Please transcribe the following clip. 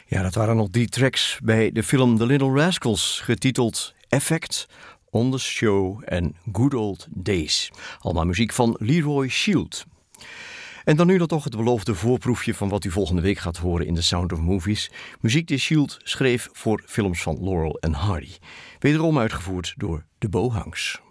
Ja, dat waren nog 3 tracks bij de film The Little Rascals, getiteld Effect, On The Show en Good Old Days. Allemaal muziek van Leroy Shield. En dan nu dan toch het beloofde voorproefje van wat u volgende week gaat horen in The Sound of Movies. Muziek die Shield schreef voor films van Laurel en Hardy. Wederom uitgevoerd door de Bohangs.